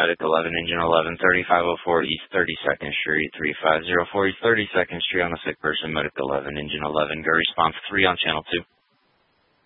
Medic 11, Engine 11, 3504 East 32nd Street, 3504 East 32nd Street on the sick person, Medic 11, Engine 11. Go response 3 on channel 2.